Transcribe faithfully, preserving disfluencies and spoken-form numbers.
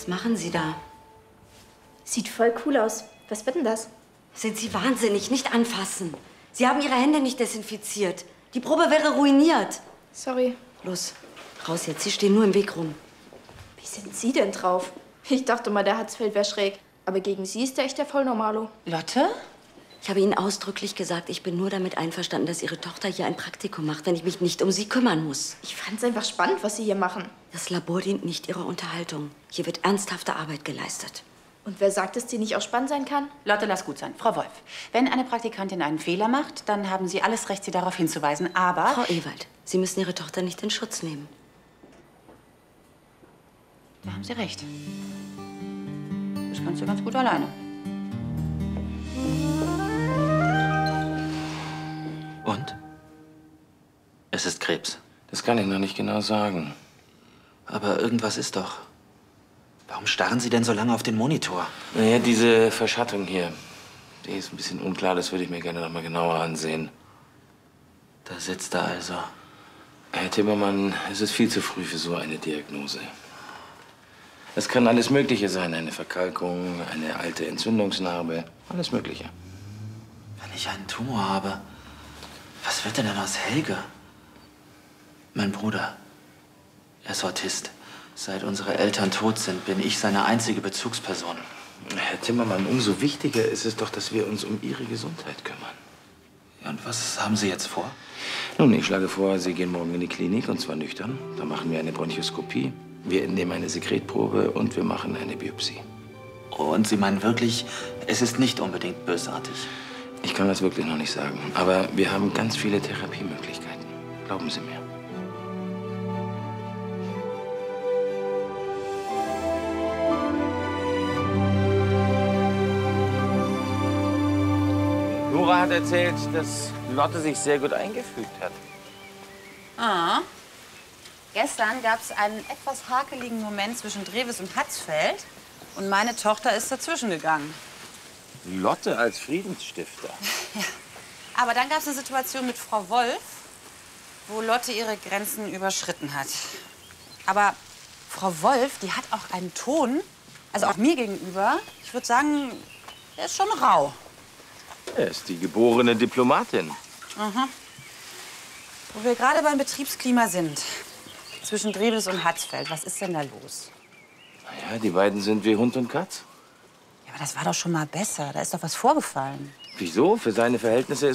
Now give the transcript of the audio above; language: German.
Was machen Sie da? Sieht voll cool aus. Was wird denn das? Sind Sie wahnsinnig? Nicht anfassen. Sie haben Ihre Hände nicht desinfiziert. Die Probe wäre ruiniert. Sorry. Los, raus jetzt. Sie stehen nur im Weg rum. Wie sind Sie denn drauf? Ich dachte mal, der Hatzfeld wäre schräg. Aber gegen Sie ist der echt der Vollnormalo. Lotte? Ich habe Ihnen ausdrücklich gesagt, ich bin nur damit einverstanden, dass Ihre Tochter hier ein Praktikum macht, wenn ich mich nicht um sie kümmern muss. Ich fand's einfach spannend, was Sie hier machen. Das Labor dient nicht Ihrer Unterhaltung. Hier wird ernsthafte Arbeit geleistet. Und wer sagt, dass die nicht auch spannend sein kann? Lotte, lass gut sein. Frau Wolf, wenn eine Praktikantin einen Fehler macht, dann haben Sie alles Recht, sie darauf hinzuweisen. Aber... Frau Ewald, Sie müssen Ihre Tochter nicht in Schutz nehmen. Da haben Sie recht. Das kannst du ganz gut alleine. Und? Es ist Krebs. Das kann ich noch nicht genau sagen. Aber irgendwas ist doch. Warum starren Sie denn so lange auf den Monitor? Naja, diese Verschattung hier, die ist ein bisschen unklar. Das würde ich mir gerne noch mal genauer ansehen. Da sitzt er also. Herr Timmermann, es ist viel zu früh für so eine Diagnose. Es kann alles Mögliche sein. Eine Verkalkung, eine alte Entzündungsnarbe, alles Mögliche. Wenn ich einen Tumor habe, was wird denn dann aus Helge? Mein Bruder, er ist Autist. Seit unsere Eltern tot sind, bin ich seine einzige Bezugsperson. Herr Timmermann, umso wichtiger ist es doch, dass wir uns um Ihre Gesundheit kümmern. Ja, und was haben Sie jetzt vor? Nun, ich schlage vor, Sie gehen morgen in die Klinik, und zwar nüchtern. Da machen wir eine Bronchoskopie, wir entnehmen eine Sekretprobe und wir machen eine Biopsie. Und Sie meinen wirklich, es ist nicht unbedingt bösartig? Ich kann das wirklich noch nicht sagen, aber wir haben ganz viele Therapiemöglichkeiten. Glauben Sie mir. Nora hat erzählt, dass Lotte sich sehr gut eingefügt hat. Ah. Gestern gab es einen etwas hakeligen Moment zwischen Drewes und Hatzfeld. Und meine Tochter ist dazwischen gegangen. Lotte als Friedensstifter. Ja. Aber dann gab es eine Situation mit Frau Wolf, wo Lotte ihre Grenzen überschritten hat. Aber Frau Wolf, die hat auch einen Ton, also auch mir gegenüber, ich würde sagen, der ist schon rau. Er ist die geborene Diplomatin. Mhm. Wo wir gerade beim Betriebsklima sind, zwischen Drewes und Hatzfeld, was ist denn da los? Naja, die beiden sind wie Hund und Katz. Ja, aber das war doch schon mal besser. Da ist doch was vorgefallen. Wieso? Für seine Verhältnisse ist